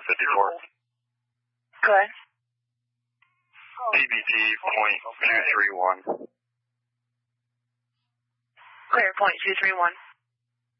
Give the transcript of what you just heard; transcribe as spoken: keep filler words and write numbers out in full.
fifty-four. Go ahead. D B T point two three one. Clear, point two three one.